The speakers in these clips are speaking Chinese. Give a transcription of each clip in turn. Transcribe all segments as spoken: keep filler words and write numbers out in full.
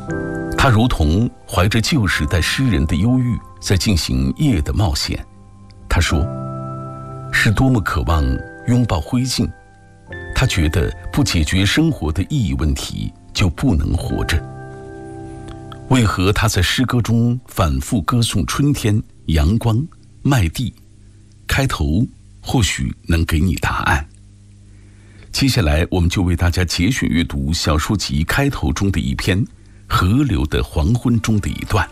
他如同怀着旧时代诗人的忧郁，在进行夜的冒险。他说，是多么渴望拥抱灰烬，他觉得不解决生活的意义问题就不能活着。为何他在诗歌中反复歌颂春天、阳光、麦地？开头或许能给你答案。接下来我们就为大家节选阅读小说集开头中的一篇《河流的黄昏》中的一段。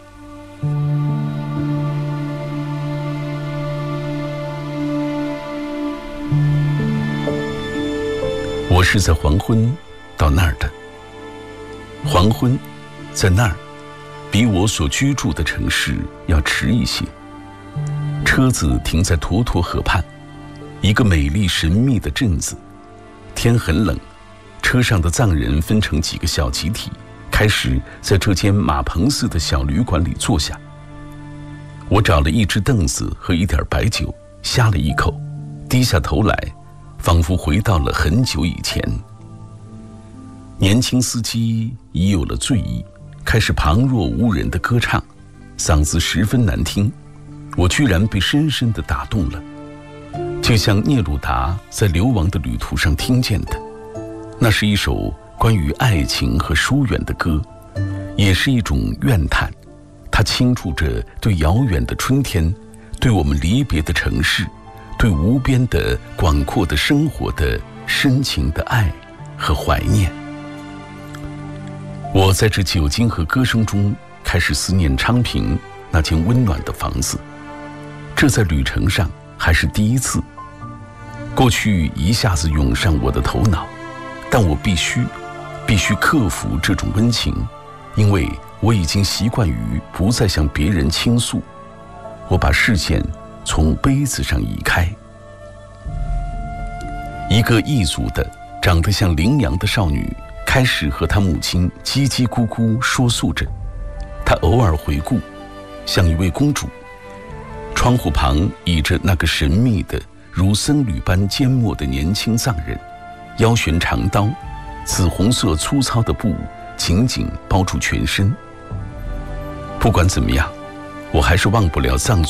我是在黄昏到那儿的。黄昏在那儿，比我所居住的城市要迟一些。车子停在沱沱河畔，一个美丽神秘的镇子。天很冷，车上的藏人分成几个小集体，开始在这间马棚似的小旅馆里坐下。我找了一只凳子和一点白酒，呷了一口，低下头来，仿佛回到了很久以前。年轻司机已有了醉意，开始旁若无人的歌唱，嗓子十分难听。我居然被深深地打动了，就像聂鲁达在流亡的旅途上听见的。那是一首关于爱情和疏远的歌，也是一种怨叹。它倾注着对遥远的春天，对我们离别的城市，对无边的广阔的生活的深情的爱和怀念。我在这酒精和歌声中开始思念昌平那间温暖的房子。这在旅程上还是第一次，过去一下子涌上我的头脑，但我必须必须克服这种温情，因为我已经习惯于不再向别人倾诉。我把视线从杯子上移开。一个异族的长得像羚羊的少女开始和她母亲叽叽咕咕说诉着，她偶尔回顾，像一位公主。窗户旁倚着那个神秘的如僧侣般缄默的年轻藏人，腰悬长刀，紫红色粗糙的布紧紧包住全身。不管怎么样，我还是忘不了藏族